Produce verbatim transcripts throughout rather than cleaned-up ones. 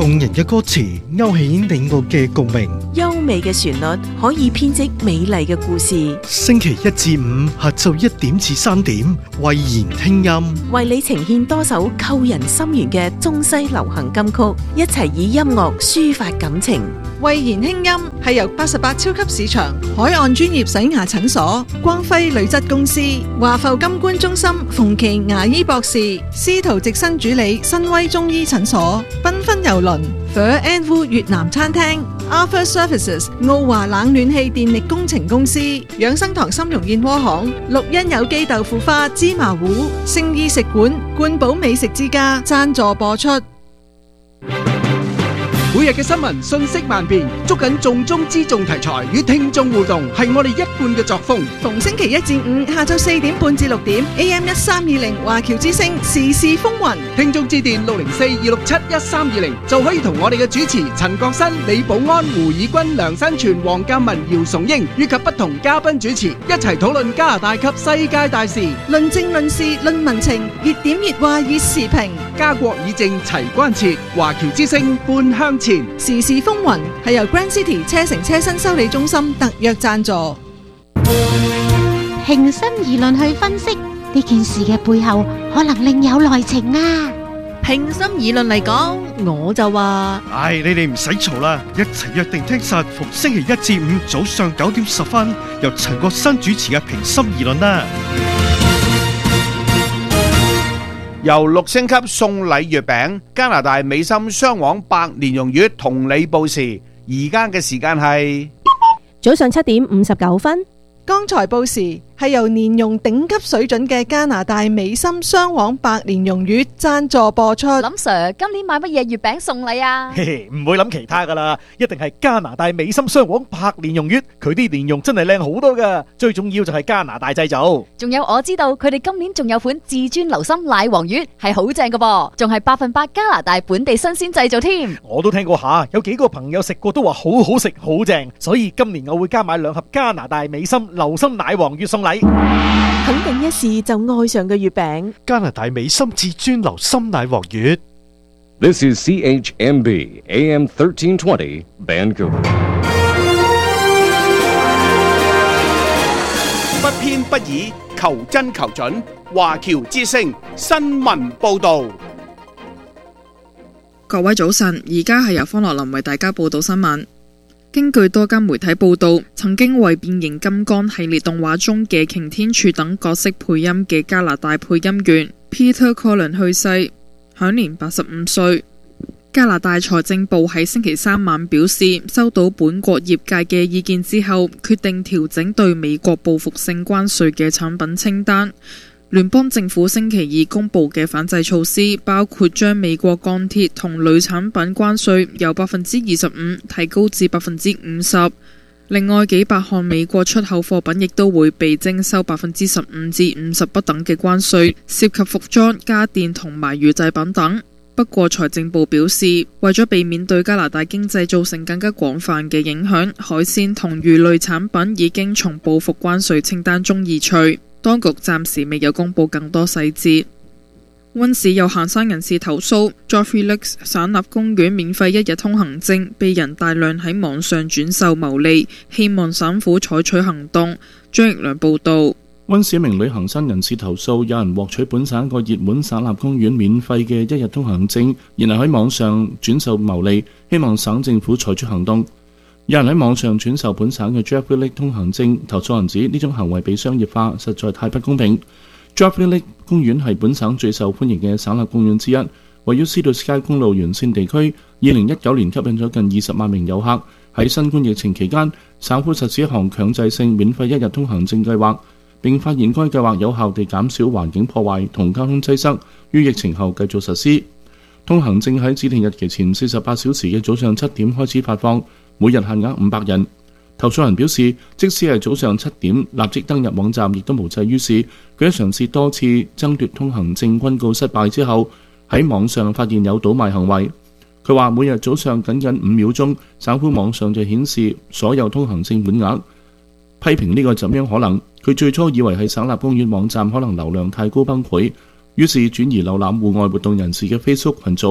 動人嘅歌詞勾起你我嘅共鳴， 優美嘅旋律可以編織美麗嘅故事。 星期一至五下晝一點至三點，慧言聽音， 為你呈現多首扣人心弦嘅中西流行金曲，一齊以音樂抒發感情。 慧言輕音係由八十八超級市場、海岸專業洗牙診所、光輝鋁質公司、華埠金冠中心、馮琪牙醫博士、司徒直生主理、新威中醫診所、繽紛郵輪、Phở and Vu 越南餐廳、Arthur Services 澳華冷暖氣電力工程公司、養生堂參茸燕窩行、綠茵有機豆腐花芝麻糊、聖意食館、冠寶美食之家贊助播出。 每日嘅新聞信息萬變，捉緊重中之重題材與聽眾互動，係我哋一貫嘅作風。 逢星期一至五下晝四點半至六點 A M 一三二零華僑之聲時事風雲， 聽眾致電六零四二六七一三二零就可以同我哋嘅主持陳國新、李寶安、胡以軍、梁新全、黃鑑文、姚崇英以及不同嘉賓主持一齊討論加拿大及世界大事， 論政論事論民情，熱點熱話熱時評， 家國議政齊關切，華僑之聲半向前。 時事風雲係由 Grand City 車城車身修理中心特約贊助。 平心而論去分析呢件事嘅背後，可能另有內情啊！ 平心而論嚟講，我就話， 唉，你哋唔使嘈啦，一齊約定聽實逢星期一至五早上九點十分，由陳國新主持嘅平心而論啦。 由六星級送禮月餅，加拿大美心雙黃白蓮蓉月同你報時，而家嘅時間係早上七點五十九分。 剛才報時係由蓮蓉頂級水準嘅加拿大美心雙黃白蓮蓉月贊助播出。 林 Sir 今年買乜嘢月餅送禮啊？ 嘿嘿，唔會諗其他噶啦，一定係加拿大美心雙黃白蓮蓉月，佢啲蓮蓉真係靚好多噶，最重要就係加拿大製造。 仲有我知道佢哋今年仲有款至尊流心奶黃月係好正噶噃，仲係百分百加拿大本地新鮮製造添。 我都聽過下，有幾個朋友食過都話好好食好正，所以今年我會加買兩盒加拿大美心流心奶黃月送禮。 肯定一試就愛上嘅月餅， 加拿大美心至尊流心奶黃月。 This is C H M B A M thirteen twenty Vancouver。 不偏不倚，求真求準，華僑之聲新聞報道。 各位早晨，而家係由方樂林為大家報道新聞。根據多間媒體報道，曾經為變形金剛系列動畫中嘅擎天柱等角色配音嘅加拿大配音員 Peter Cullen 去世，享年八十五歲。加拿大財政部喺星期三晚表示，收到本國業界嘅意見之後，決定調整對美國報復性關稅嘅產品清單。聯邦政府星期二公布嘅反制措施包括將美國鋼鐵同鋁產品關稅由百分之二十五提高至百分之五十，另外幾百項美國出口貨品亦都會被徵收百分之十五至五十不等嘅關稅，涉及服裝、家電同埋乳製品等。不過財政部表示，為咗避免對加拿大經濟造成更加廣泛嘅影響，海鮮同魚類產品已經從報復關稅清單中移除。當局暫時未有公布更多細節。溫市有行山人士投訴 Joffrey Lakes 省立公園免費一日通行證被人大量喺網上轉售牟利，希望省府採取行動。張奕良報道。 溫市一名女行山人士投訴，有人獲取本省一個熱門省立公園免費嘅一日通行證，然後喺網上轉售牟利，希望省政府採取行動。有人喺網上轉售本省嘅 Joffrey Lake 通行證，投訴人指呢種行為被商業化，實在太不公平。Joffrey Lake 公園係本省最受歡迎嘅省立公園之一，位於 Sea to Sky 公路沿線地區。二零一九年吸引咗近二十萬名遊客。喺新冠疫情期間，省府實施一項強制性免費一日通行證計劃，並發現該計劃有效地減少環境破壞同交通擠塞，於疫情後繼續實施。通行證喺指定日期前四十八小時嘅早上七點開始發放，每日限額五百人。投訴人表示，即使係早上七點立即登入網站，亦都無濟於事。佢喺嘗試多次爭奪通行證均告失敗之後，喺網上發現有倒賣行為。佢話每日早上僅僅五秒鐘，省府網上就顯示所有通行證滿額，批評呢個怎樣可能？佢最初以為係省立公園網站可能流量太高崩潰，於是轉移瀏覽戶外活動人士嘅 Facebook 群組，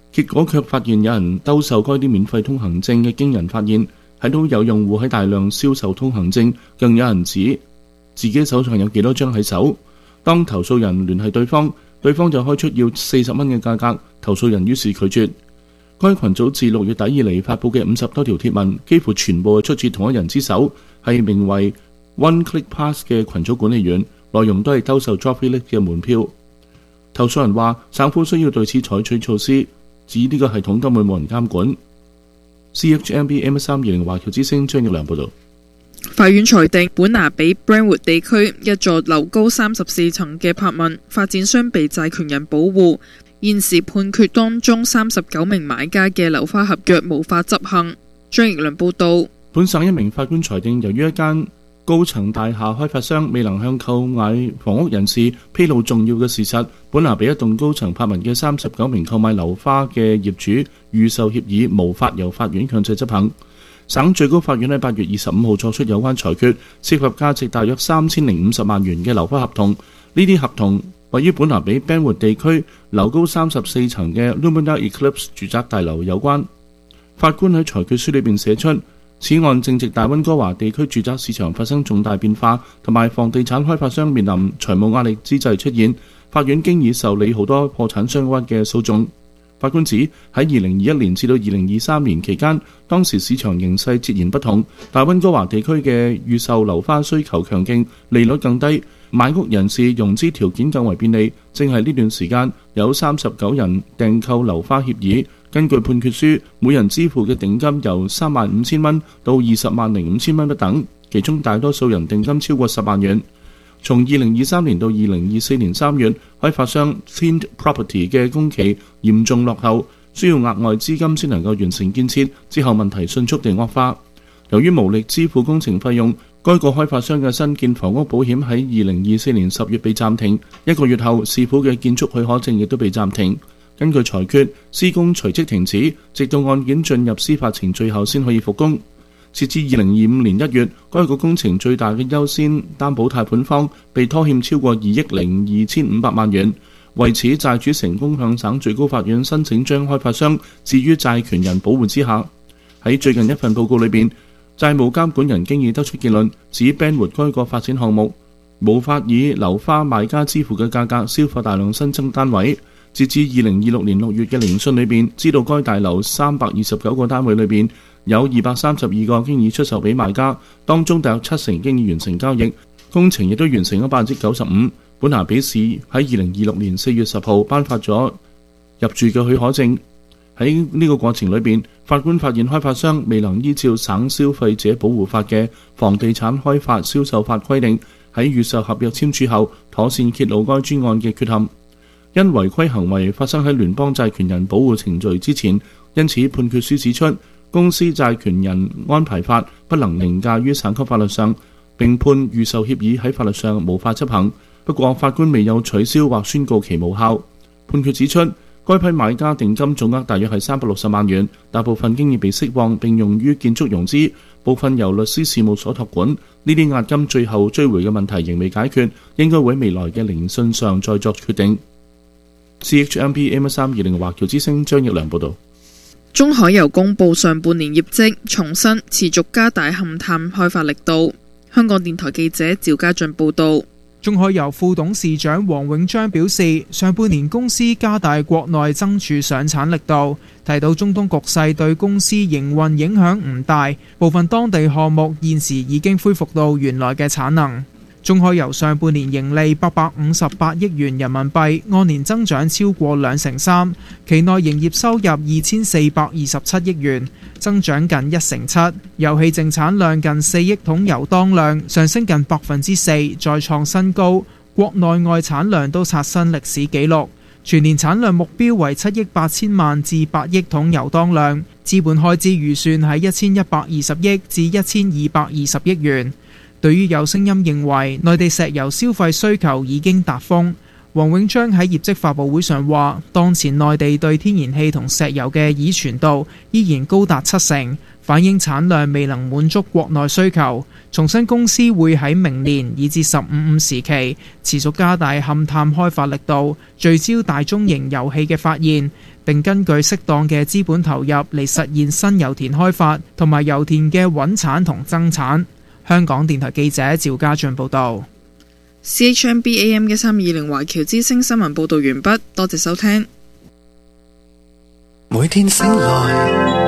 結果卻發現有人兜售該啲免費通行證嘅驚人發現，睇到有用戶喺大量銷售通行證，更有人指自己手上有幾多張喺手。當投訴人聯繫對方，對方就開出要四十蚊嘅價格，投訴人於是拒絕。該群組自六月底以嚟發布嘅五十多條貼文，幾乎全部係出自同一人之手，係名為 One Click Pass 嘅群組管理員，內容都係兜售 Trophy League 嘅門票。投訴人話，省府需要對此採取措施，指呢個系統根本冇人監管。C H M B M 三二零華僑之聲張玉良報導。 法院裁定本拿比 Brentwood 地區一座樓高三十四層嘅柏文發展商被債權人保護，現時判決當中三十九名買家嘅樓花合約無法執行。張奕良報導。 本省一名法官裁定，由於一間高層大廈開發商未能向購買房屋人士披露重要嘅事實，本拿比一棟高層柏文嘅三十九名購買樓花嘅業主預售協議無法由法院強制執行。省最高法院喺八月二十五號作出有關裁決，涉及價值大約三千零五十萬元嘅樓花合同。呢啲合同位於本拿比 Brentwood 地區樓高三十四層嘅 Lumina Eclipse 住宅大樓有關。法官喺裁決書裏邊寫出，此案正值大溫哥華地區住宅市場發生重大變化，同埋房地產開發商面臨財務壓力之際出現。法院經已受理好多破產相關嘅訴訟。法官指喺二零二一年至到二零二三年期間，當時市場形勢截然不同，大溫哥華地區嘅預售樓花需求強勁，利率更低，買屋人士融資條件更為便利。正係呢段時間，有三十九人訂購樓花協議。根據判決書，每人支付嘅定金由三萬五千蚊到二十萬零五千蚊不等，其中大多數人定金超過十萬元。從二零二三年到二零二四年三月，開發商 Themed Property 嘅工期嚴重落後，需要額外資金先能夠完成建設，之後問題迅速地惡化。由於無力支付工程費用，該個開發商嘅新建房屋保險喺二零二四年十月被暫停，一個月後市府嘅建築許可證亦都被暫停。根據裁決，施工隨即停止，直到案件進入司法程序後先可以復工。截至二零二五年一月，該個工程最大嘅優先擔保貸款方被拖欠超過二億零二千五百萬元。為此，債主成功向省最高法院申請將開發商置於債權人保護之下。喺最近一份報告裏邊，債務監管人經已得出結論，指 Brentwood 該個發展項目無法以樓花賣家支付嘅價格銷售大量新增單位。截至二零二六年六月嘅聆訊裏邊，知道該大樓三百二十九個單位裏邊有二百三十二個經已出售俾賣家，當中大約七成經已完成交易，工程亦都完成咗百分之九十五。本拿比市喺二零二六年四月十號頒發咗入住嘅許可證。喺呢個過程裏邊，法官發現開發商未能依照省消費者保護法嘅房地產開發銷售法規定，喺預售合約簽署後妥善揭露該專案嘅缺陷。因違規行為發生喺聯邦債權人保護程序之前，因此判決書指出，公司債權人安排法不能凌駕於省級法律上，並判預售協議喺法律上無法執行。不過法官未有取消或宣告其無效。判決指出，該批買家定金總額大約係三百六十萬元，大部分經已被釋放並用於建築融資，部分由律師事務所託管。呢啲押金最後追回嘅問題仍未解決，應該會喺未來嘅聆訊上再作決定。C H M P M 三二零華僑之聲張奕良報道。 中海油公布上半年業績，重申持續加大勘探開發力度。香港電台記者趙家俊報道。 中海油副董事長黃永章表示，上半年公司加大國內增儲上產力度，提到中東局勢對公司營運影響唔大，部分當地項目現時已經恢復到原來嘅產能。中海油上半年盈利八百五十八億元人民幣，按年增長超過兩成三。期內營業收入二千四百二十七億元，增長近一成七。油氣淨產量近四億桶油當量，上升近百分之四，再創新高。國內外產量都刷新歷史紀錄，全年產量目標為七億八千萬至八億桶油當量。資本開支預算喺一千一百二十億至一千二百二十億元。對於有聲音認為內地石油消費需求已經達峰，黃永章喺業績發佈會上話，當前內地對天然氣同石油嘅已存度依然高達七成，反映產量未能滿足國內需求。重申公司會喺明年以至十五五時期持續加大勘探開發力度，聚焦大中型油氣嘅發現， 並根據適當嘅資本投入嚟實現新油田開發同埋油田嘅穩產同增產。香港電台記者趙家俊報道。 C H M B A M 一三二零華僑之聲新聞報道完畢，多謝收聽。 每天醒來